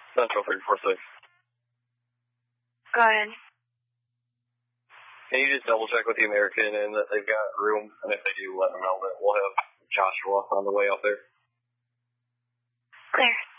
Central 346. Go ahead. Can you just double check with the American and that they've got room? And if they do, let them know that we'll have Joshua on the way up there. Clear.